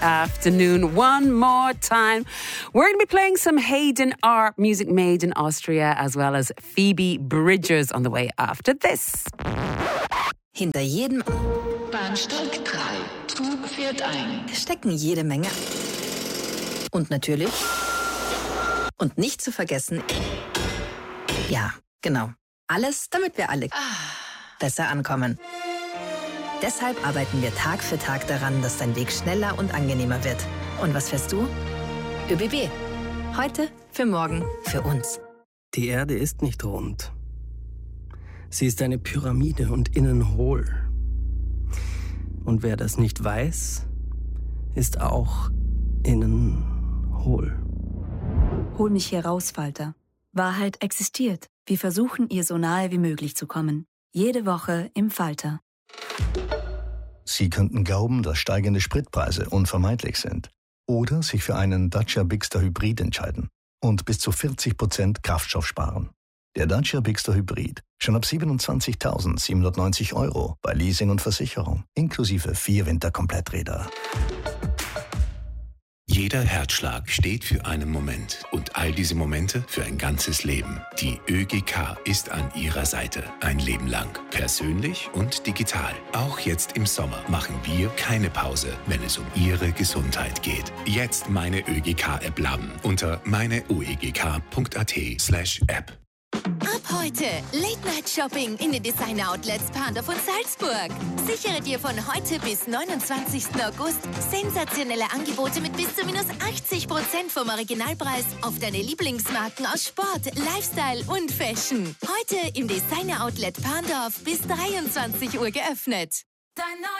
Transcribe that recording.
afternoon one more time. We're going to be playing some Hayden R music made in Austria, as well as Phoebe Bridgers on the way after this. Hinter jedem Bahnsteig 3. Zug fährt ein. stecken jede Menge. Und natürlich, und nicht zu vergessen, ja, genau, alles, damit wir alle besser ankommen. Deshalb arbeiten wir Tag für Tag daran, dass dein Weg schneller und angenehmer wird. Und was fährst du? ÖBB. Heute, für morgen, für uns. Die Erde ist nicht rund. Sie ist eine Pyramide und innen hohl. Und wer das nicht weiß, ist auch innen hohl. Hol mich hier raus, Falter. Wahrheit existiert. Wir versuchen, ihr so nahe wie möglich zu kommen. Jede Woche im Falter. Sie könnten glauben, dass steigende Spritpreise unvermeidlich sind. Oder sich für einen Dacia Bigster Hybrid entscheiden und bis zu 40% Kraftstoff sparen. Der Dacia Bigster Hybrid. Schon ab 27.790 € bei Leasing und Versicherung. Inklusive 4 Winterkompletträder. Jeder Herzschlag steht für einen Moment und all diese Momente für ein ganzes Leben. Die ÖGK ist an Ihrer Seite. Ein Leben lang. Persönlich und digital. Auch jetzt im Sommer machen wir keine Pause, wenn es um Ihre Gesundheit geht. Jetzt meine ÖGK-App laden unter meineuegk.at/App. Ab heute Late-Night-Shopping in den Designer-Outlets Pandorf und Salzburg. Sichere dir von heute bis 29. August sensationelle Angebote mit bis zu minus 80% vom Originalpreis auf deine Lieblingsmarken aus Sport, Lifestyle und Fashion. Heute im Designer-Outlet Pandorf bis 23 Uhr geöffnet.